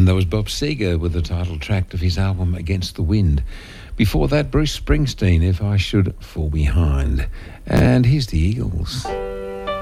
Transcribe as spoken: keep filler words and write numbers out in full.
And there was Bob Seger with the title track of his album Against the Wind. Before that, Bruce Springsteen, If I Should Fall Behind. And here's the Eagles.